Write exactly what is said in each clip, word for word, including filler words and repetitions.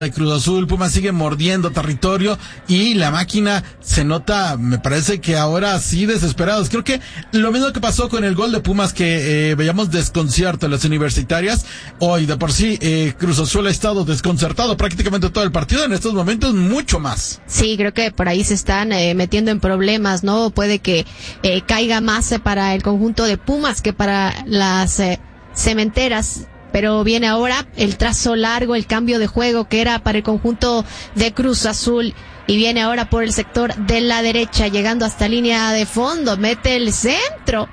de Cruz Azul. Pumas sigue mordiendo territorio y la máquina se nota, me parece que ahora sí desesperados. Creo que lo mismo que pasó con el gol de Pumas, que eh, veíamos desconcierto en las universitarias. Hoy de por sí eh, Cruz Azul ha estado desconcertado prácticamente todo el partido, en estos momentos mucho más. Sí, creo que por ahí se están eh, metiendo en problemas, ¿no? Puede que eh, caiga más eh, para el conjunto de Pumas que para las eh, cementeras. Pero viene ahora el trazo largo, el cambio de juego que era para el conjunto de Cruz Azul. Y viene ahora por el sector de la derecha, llegando hasta línea de fondo, mete el centro.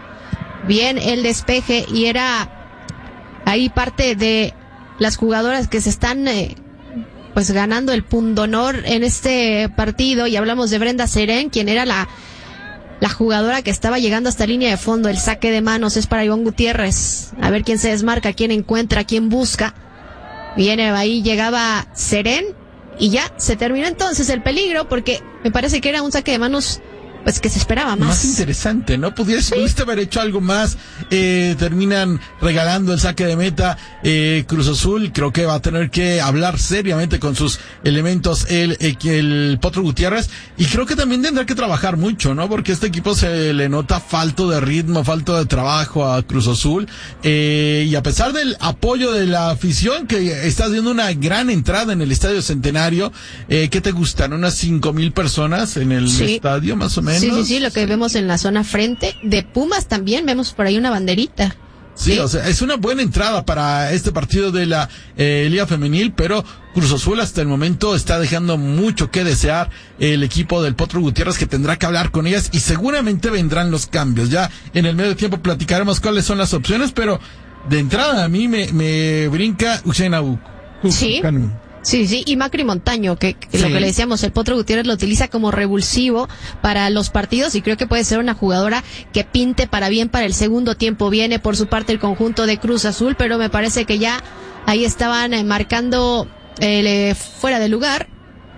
Bien el despeje y era ahí parte de las jugadoras que se están eh, pues ganando el pundonor en este partido. Y hablamos de Brenda Serén, quien era la... La jugadora que estaba llegando hasta línea de fondo. El saque de manos es para Ivonne Gutiérrez. A ver quién se desmarca, quién encuentra, quién busca. Viene ahí, llegaba Serén. Y ya se terminó entonces el peligro, porque me parece que era un saque de manos pues que se esperaba más. Más interesante, ¿no? Pudiste, ¿Sí? pudiste haber hecho algo más. Eh, terminan regalando el saque de meta. Eh, Cruz Azul creo que va a tener que hablar seriamente con sus elementos el, el, el Potro Gutiérrez. Y creo que también tendrá que trabajar mucho, ¿no? Porque este equipo se le nota falto de ritmo, falto de trabajo a Cruz Azul. Eh, y a pesar del apoyo de la afición, que está haciendo una gran entrada en el Estadio Centenario, eh, ¿qué te gustan? ¿Unas cinco mil personas en el sí. estadio, más o menos? Sí, sí, sí, lo que vemos en la zona frente de Pumas también, vemos por ahí una banderita. Sí, sí, o sea, es una buena entrada para este partido de la eh, Liga Femenil, pero Cruz Azul hasta el momento está dejando mucho que desear el equipo del Potro Gutiérrez, que tendrá que hablar con ellas y seguramente vendrán los cambios. Ya en el medio tiempo platicaremos cuáles son las opciones, pero de entrada a mí me, me brinca Ushena Uc. Sí. Sí, sí, y Macri Montaño, que, que sí. Lo que le decíamos, el Potro Gutiérrez lo utiliza como revulsivo para los partidos y creo que puede ser una jugadora que pinte para bien para el segundo tiempo. Viene por su parte el conjunto de Cruz Azul, pero me parece que ya ahí estaban eh, marcando eh, fuera de lugar.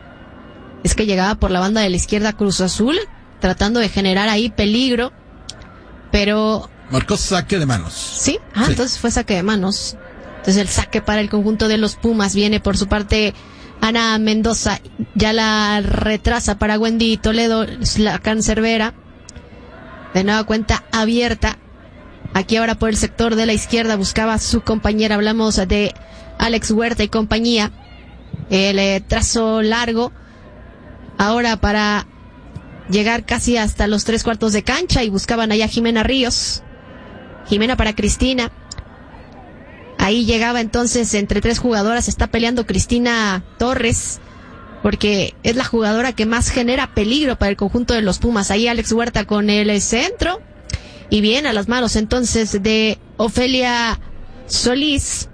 Es que llegaba por la banda de la izquierda Cruz Azul, tratando de generar ahí peligro, pero... Marcó saque de manos. ¿Sí? Ah, sí. Entonces fue saque de manos. Entonces el saque para el conjunto de los Pumas. Viene por su parte Ana Mendoza, ya la retrasa para Wendy Toledo, la cancerbera. De nueva cuenta abierta. Aquí ahora por el sector de la izquierda buscaba a su compañera. Hablamos de Alex Huerta y compañía. El eh, trazo largo. Ahora para llegar casi hasta los tres cuartos de cancha y buscaban allá a Jimena Ríos. Jimena para Cristina. Ahí llegaba entonces entre tres jugadoras, está peleando Cristina Torres, porque es la jugadora que más genera peligro para el conjunto de los Pumas. Ahí Alex Huerta con el centro, y bien a las manos entonces de Ofelia Solís.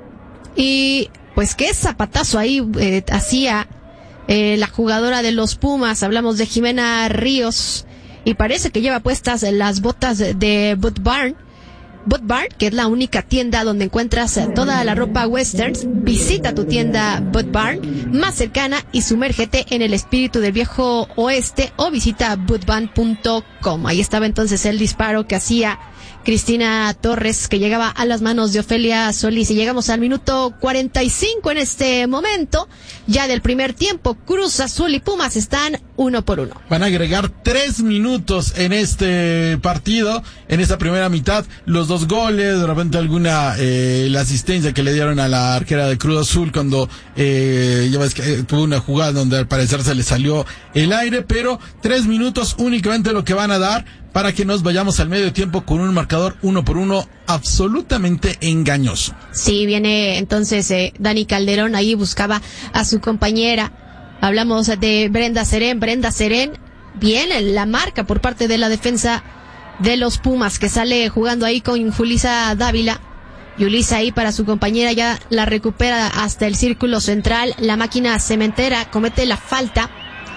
Y pues qué zapatazo ahí eh, hacía eh, la jugadora de los Pumas. Hablamos de Jimena Ríos, y parece que lleva puestas las botas de Boot Barn. Boot Barn, que es la única tienda donde encuentras toda la ropa westerns. Visita tu tienda Boot Barn más cercana y sumérgete en el espíritu del viejo oeste, o visita boot barn punto com. Ahí estaba entonces el disparo que hacía Cristina Torres, que llegaba a las manos de Ofelia Solís. Y llegamos al minuto cuarenta y cinco en este momento, ya del primer tiempo. Cruz Azul y Pumas están uno por uno. Van a agregar tres minutos en este partido, en esta primera mitad. Los dos goles, de repente alguna, eh, la asistencia que le dieron a la arquera de Cruz Azul cuando, eh, ya ves que eh, tuvo una jugada donde al parecer se le salió el aire, pero tres minutos únicamente lo que van a dar para que nos vayamos al medio tiempo con un marcador uno por uno absolutamente engañoso. Sí, viene entonces eh, Dani Calderón, ahí buscaba a su compañera. Hablamos de Brenda Serén, Brenda Serén, bien la marca por parte de la defensa de los Pumas, que sale jugando ahí con Julisa Dávila. Yulisa ahí para su compañera, ya la recupera hasta el círculo central. La máquina cementera comete la falta.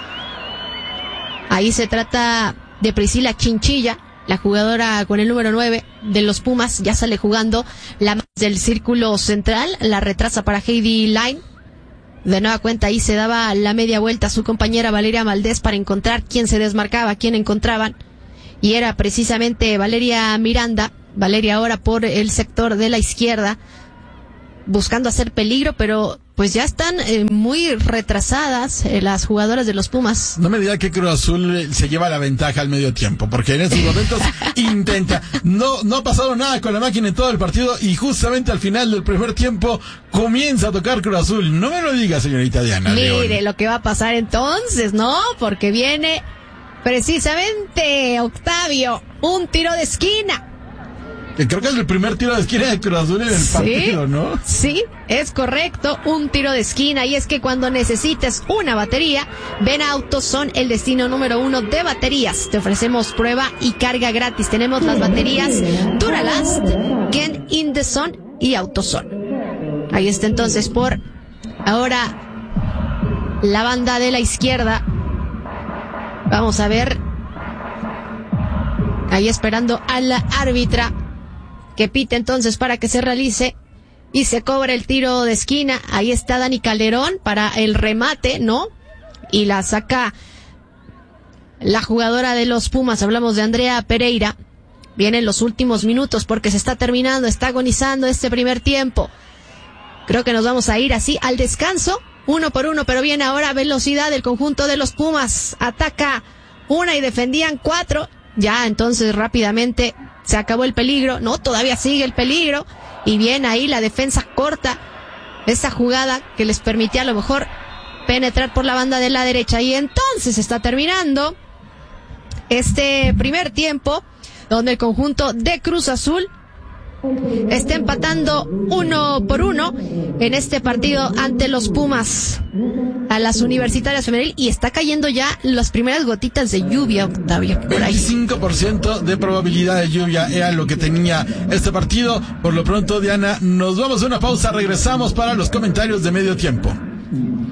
Ahí se trata de Priscila Chinchilla, la jugadora con el número nueve de los Pumas, ya sale jugando la más del círculo central, la retrasa para Heidi Line. De nueva cuenta ahí se daba la media vuelta a su compañera Valeria Valdés para encontrar quién se desmarcaba, quién encontraban, y era precisamente Valeria Miranda. Valeria ahora por el sector de la izquierda, buscando hacer peligro, pero pues ya están eh, muy retrasadas eh, las jugadoras de los Pumas. No me diga que Cruz Azul se lleva la ventaja al medio tiempo, porque en estos momentos intenta. No, no ha pasado nada con la máquina en todo el partido y justamente al final del primer tiempo comienza a tocar Cruz Azul. No me lo diga, señorita Diana. Mire León. lo que va a pasar entonces, ¿no? Porque viene precisamente, Octavio, un tiro de esquina. Que creo que es el primer tiro de esquina de Cruz Azul en el Sí, partido, ¿no? Sí, es correcto, un tiro de esquina. Y es que cuando necesites una batería, ven a AutoZone, el destino número uno de baterías. Te ofrecemos prueba y carga gratis. Tenemos las baterías Duralast, Gen in the Sun y AutoZone. Ahí está entonces por ahora la banda de la izquierda. Vamos a ver. Ahí esperando a la árbitra que pite entonces para que se realice y se cobra el tiro de esquina. Ahí está Dani Calderón para el remate, ¿no? Y la saca la jugadora de los Pumas. Hablamos de Andrea Pereira. Vienen los últimos minutos porque se está terminando, está agonizando este primer tiempo. Creo que nos vamos a ir así al descanso, uno por uno, pero viene ahora velocidad del conjunto de los Pumas. Ataca una y defendían cuatro. Ya, entonces rápidamente se acabó el peligro. No, todavía sigue el peligro. Y bien ahí la defensa corta esa jugada que les permitía a lo mejor penetrar por la banda de la derecha. Y entonces está terminando este primer tiempo, donde el conjunto de Cruz Azul está empatando uno por uno en este partido ante los Pumas a las Universitarias Femenil, y está cayendo ya las primeras gotitas de lluvia, Octavio, por ahí. veinticinco por ciento de probabilidad de lluvia era lo que tenía este partido. Por lo pronto, Diana, nos vamos a una pausa, regresamos para los comentarios de medio tiempo.